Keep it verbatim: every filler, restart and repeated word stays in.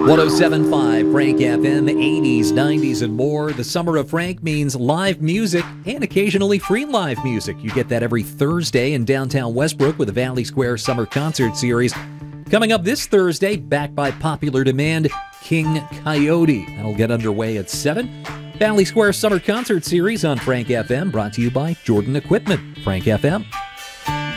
one oh seven point five Frank F M, eighties, nineties, and more. The Summer of Frank means live music and occasionally free live music. You get that every Thursday in downtown Westbrook with the Valley Square Summer Concert Series. Coming up this Thursday, backed by popular demand, King Coyote. That'll get underway at seven. Valley Square Summer Concert Series on Frank F M, brought to you by Jordan Equipment. Frank F M.